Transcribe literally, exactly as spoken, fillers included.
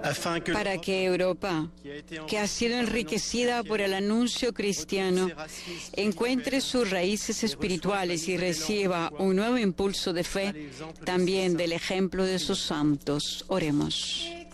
para que Europa, que ha sido enriquecida por el anuncio cristiano, encuentre sus raíces espirituales y reciba un nuevo impulso de fe, también del ejemplo de sus santos. Oremos.